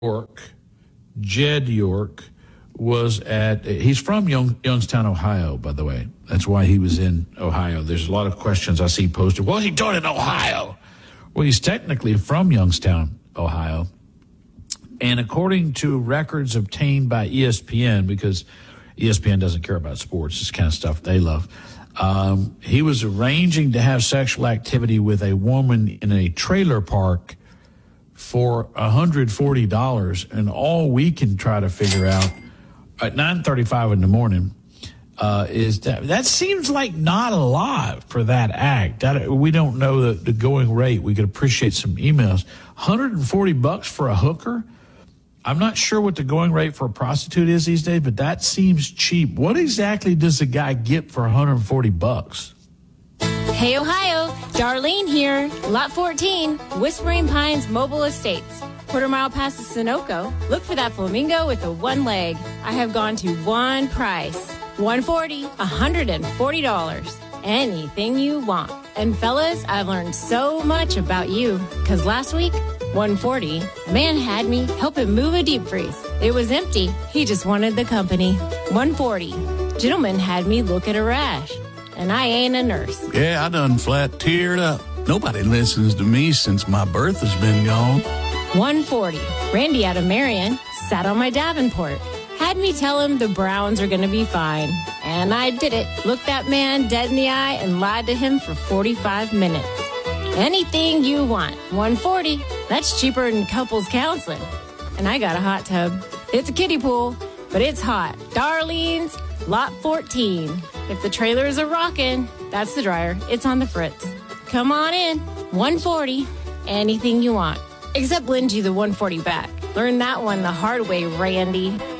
York, Jed York, he's from Youngstown, Ohio, by the way. That's why he was in Ohio. There's a lot of questions I see posted. Well, he doing in Ohio? Well, he's technically from Youngstown, Ohio. And according to records obtained by ESPN, because ESPN doesn't care about sports, it's kind of stuff they love, he was arranging to have sexual activity with a woman in a trailer park for $140, and all we can try to figure out at 9:35 in the morning is that seems like not a lot for that act. We don't know the going rate. We could appreciate some emails. $140 for a hooker? I'm not sure what the going rate for a prostitute is these days, but that seems cheap. What exactly does a guy get for $140? Hey, Ohio, Darlene here. Lot 14, Whispering Pines Mobile Estates. Quarter-mile past the Sunoco. Look for that flamingo with the one leg. I have gone to one price. $140, $140. Anything you want. And fellas, I've learned so much about you. Because last week, $140, a man had me help him move a deep freeze. It was empty. He just wanted the company. $140, gentleman had me look at a rash. And I ain't a nurse. Yeah, I done flat teared up. Nobody listens to me since my birth has been gone. $140, Randy out of Marion sat on my Davenport. Had me tell him the Browns are going to be fine. And I did it. Looked that man dead in the eye and lied to him for 45 minutes. Anything you want. $140, that's cheaper than couples counseling. And I got a hot tub. It's a kiddie pool, but it's hot. Darlene's Lot 14. If the trailers are rocking, that's the dryer. It's on the fritz. Come on in. $140, anything you want. Except lend you the $140 back. Learn that one the hard way, Randy.